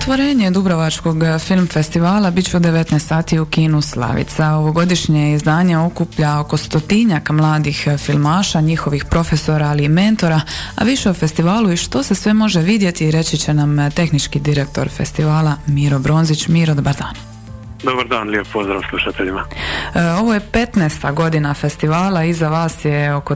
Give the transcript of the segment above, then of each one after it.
Otvorenje Dubrovačkog film festivala bit će u 19 sati u kinu Slavica. Ovogodišnje izdanje okuplja oko 100-tinjak mladih filmaša, njihovih profesora, ali i mentora, a više o festivalu i što se sve može vidjeti reći će nam tehnički direktor festivala Miro Bronzić. Miro, dobar dan. Dobar dan, lijep pozdrav slušateljima. Ovo je 15. godina festivala, iza vas je oko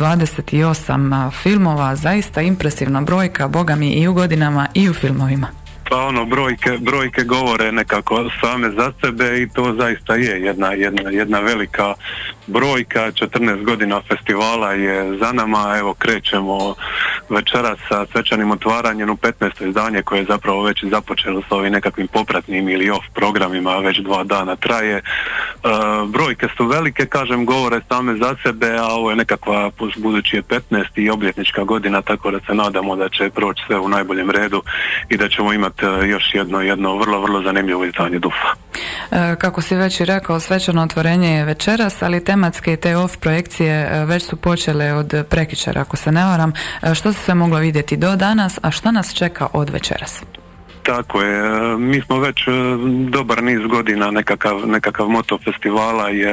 328 filmova, zaista impresivna brojka, boga mi, i u godinama i u filmovima. Pa brojke govore nekako same za sebe i to zaista je jedna velika brojka. 14 godina festivala je za nama, evo krećemo večeras sa svečanim otvaranjem u 15. izdanje koje je zapravo već započelo s ovim nekakvim popratnim ili off programima, već 2 dana traje. Brojke su velike, kažem, govore same za sebe, a ovo je nekakva, budući je 15. i obljetnička godina, tako da se nadamo da će proći sve u najboljem redu i da ćemo imati još jedno vrlo zanimljivo izdanje DUF-a. Kako si već i rekao, svečano otvorenje je večeras, ali tematske i te off projekcije već su počele od prekjučer, ako se ne varam. Što se sve moglo vidjeti do danas, a što nas čeka od večeras? Tako je, mi smo već dobar niz godina, nekakav moto festivala je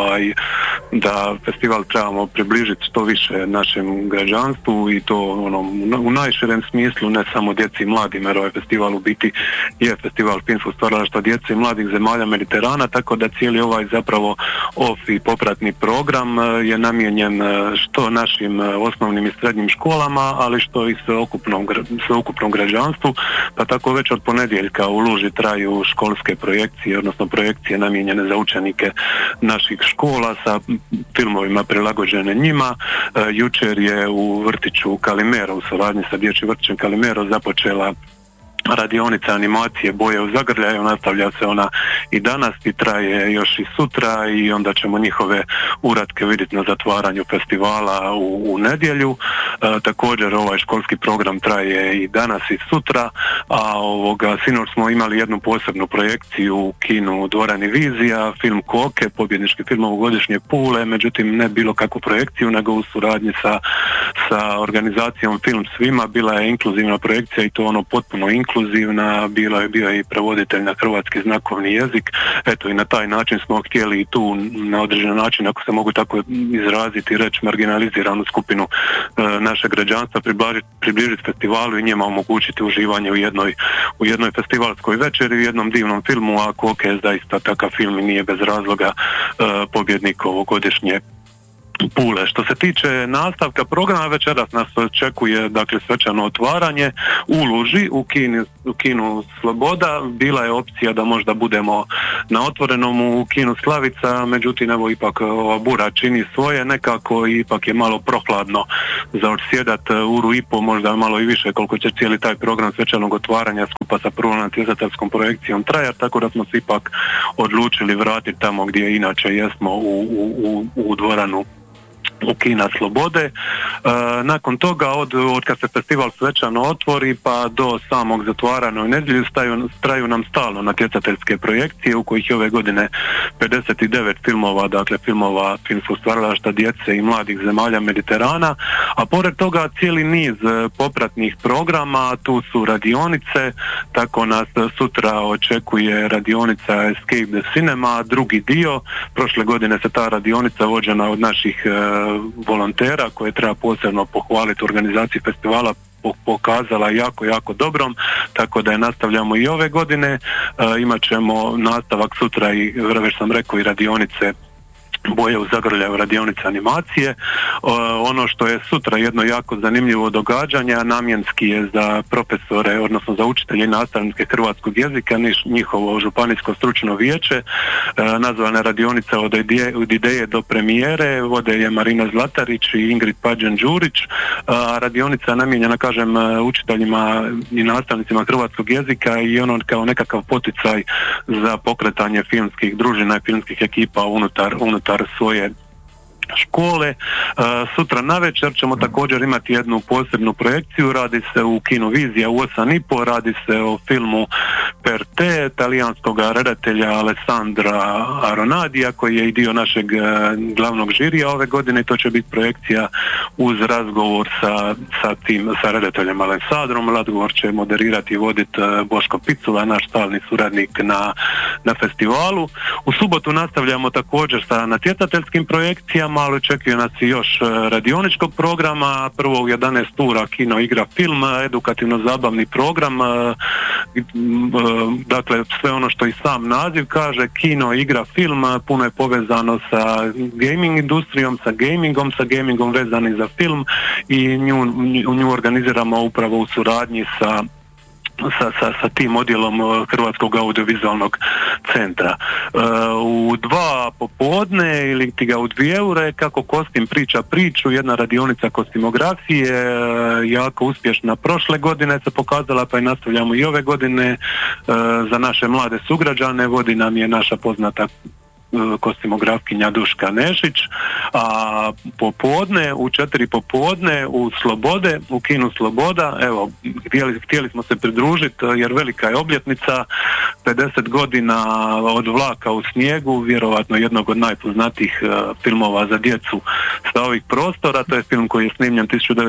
da festival trebamo približiti što više našem građanstvu i to u najširem smislu, ne samo djeci i mladim, jer ovaj festival u biti je festival filmskog stvaralaštva djece i mladih zemalja Mediterana, tako da cijeli ovaj zapravo off i popratni program je namijenjen što našim osnovnim i srednjim školama, ali što i sveukupnom građanstvu, pa tako već od ponedjeljka u Luži traju školske projekcije, odnosno projekcije namijenjene za učenike naših škola sa filmovima prilagođene njima. Jučer je u vrtiću Kalimero, u suradnji sa dječjim vrtićem Kalimero, započela radionica animacije Boje u zagrljaju, nastavlja se ona i danas i traje još i sutra i onda ćemo njihove uratke vidjeti na zatvaranju festivala u nedjelju. Također ovaj školski program traje i danas i sutra, a sinoć smo imali jednu posebnu projekciju u kinu Dvorani Vizija, film Koke, pobjednički film ovogodišnje Pule, međutim ne bilo kakvu projekciju, nego u suradnji sa organizacijom Film svima. Bila je inkluzivna projekcija i to potpuno inkluzivna, bio je i prevoditelj na hrvatski znakovni jezik. Eto, i na taj način smo htjeli i tu na određen način, ako se mogu tako izraziti, reći marginaliziranu skupinu našeg građanstva približiti festivalu i njima omogućiti uživanje u jednoj festivalskoj večeri, u jednom divnom filmu, a Koke je zaista takav film i nije bez razloga pobjednik ovogodišnje Pule. Što se tiče nastavka programa, večeras nas očekuje svečano otvaranje u Luži, u kinu Sloboda. Bila je opcija da možda budemo na otvorenom u kinu Slavica, međutim evo ipak ova bura čini svoje, nekako ipak je malo prohladno za odsjedat uru i po, možda malo i više, koliko će cijeli taj program svečanog otvaranja skupa sa prvom natjecateljskom projekcijom trajati, tako da smo se ipak odlučili vratiti tamo gdje inače jesmo u dvoranu u kina Slobode. Nakon toga od kad se festival svečano otvori pa do samog zatvaranja u nedjelju traju nam stalno natjecateljske projekcije, u kojih je ove godine 59 filmova, filmova filmskog stvaralaštva djece i mladih zemalja Mediterana, a pored toga cijeli niz popratnih programa. Tu su radionice, tako nas sutra očekuje radionica Escape the Cinema, drugi dio. Prošle godine se ta radionica vođena od naših volontera, koje treba posebno pohvaliti u organizaciji festivala, pokazala jako dobrom, tako da je nastavljamo i ove godine. Imat ćemo nastavak sutra i, već sam rekao, i radionice Boje u zagrljaju, radionica animacije. Ono što je sutra jedno jako zanimljivo događanje, namjenski je za profesore, odnosno za učitelje i nastavnike hrvatskog jezika, njihovo županijsko stručno vijeće, nazvana radionica od ideje do premijere, vode je Marina Zlatarić i Ingrid Pađen-Đurić, a radionica je namijenjena, kažem, učiteljima i nastavnicima hrvatskog jezika i ono kao nekakav poticaj za pokretanje filmskih družina i filmskih ekipa unutar škole. Sutra navečer ćemo također imati jednu posebnu projekciju, radi se u Kinu Vizija u 8:30, radi se o filmu Per te, talijanskog redatelja Alessandra Aronadija, koji je i dio našeg glavnog žirija ove godine. To će biti projekcija uz razgovor sa redateljem Alessandrom. Razgovor će moderirati i voditi Boško Picula, naš stalni suradnik na festivalu. U subotu nastavljamo također sa natjecateljskim projekcijama, ali očekuje nas i još radioničkog programa. Prvo u 11 ura kino, igra, film, edukativno-zabavni program. Dakle, sve ono što i sam naziv kaže, kino, igra, film, puno je povezano sa gaming industrijom, sa gamingom vezani za film i nju organiziramo upravo u suradnji sa tim odjelom Hrvatskog audiovizualnog centra. U 2 popodne ili ti ga u 2 ure, kako kostim priča priču, jedna radionica kostimografije, jako uspješna prošle godine se pokazala, pa i nastavljamo i ove godine za naše mlade sugrađane. Vodi nam je naša poznata kostimografkinja Duška Nešić, a popodne, u 4 popodne u Slobode, u kinu Sloboda, evo, htjeli smo se pridružiti jer velika je obljetnica, 50 godina od Vlaka u snijegu, vjerovatno jednog od najpoznatijih filmova za djecu sa ovih prostora. To je film koji je snimljen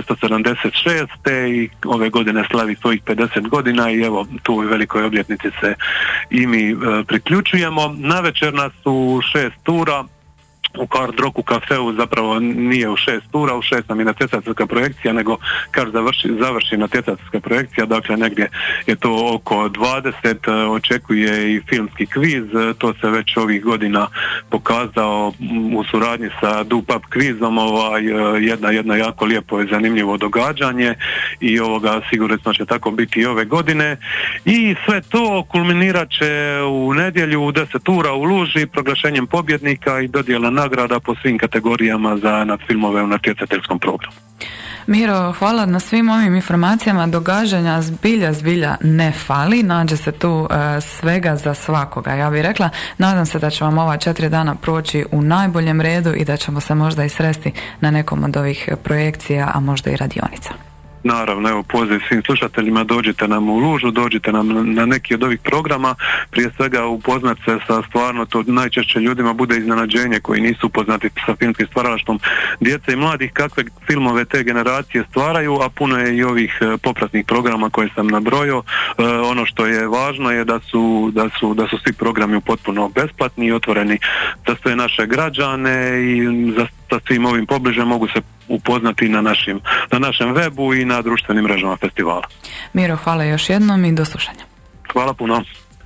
1976. i ove godine slavi svojih 50 godina i evo, tu u velikoj obljetnici se i mi priključujemo. Navečer nas u 6 tura u Hard Rocku kafeu, zapravo nije u 6 tura, u 6 nam je natjecateljska projekcija, nego kad završi natjecateljska projekcija, dakle negdje je to oko 20, očekuje i filmski kviz, to se već ovih godina pokazao u suradnji sa Dupap kvizom, jedna jako lijepo i zanimljivo događanje i sigurno će tako biti i ove godine. I sve to kulminirat će u nedjelju u 10 ura u Luži proglašenjem pobjednika i dodjela nagrada po svim kategorijama za filmove u natjecateljskom programu. Miro, hvala na svim ovim informacijama. Događanja zbilja ne fali, nađe se tu svega za svakoga, ja bih rekla. Nadam se da će vam ova 4 dana proći u najboljem redu i da ćemo se možda i sresti na nekom od ovih projekcija, a možda i radionica. Naravno, evo, poziv svim slušateljima, dođite nam u Lužu, dođite nam na neki od ovih programa, prije svega upoznat se sa stvarno, to najčešće ljudima bude iznenađenje koji nisu upoznati sa filmskim stvaralaštvom djece i mladih, kakve filmove te generacije stvaraju, a puno je i ovih popratnih programa koje sam nabrojio. Ono što je važno je da su svi programi potpuno besplatni i otvoreni za sve naše građane i sa svim ovim pobliže mogu se upoznati na našem webu i na društvenim mrežama festivala. Miro, hvala još jednom i do slušanja. Hvala puno.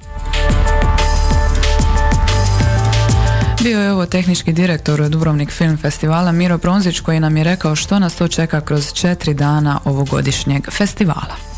Bio je ovo tehnički direktor Dubrovnik Film Festivala Miro Pronzić, koji nam je rekao što nas to čeka kroz 4 dana ovogodišnjeg festivala.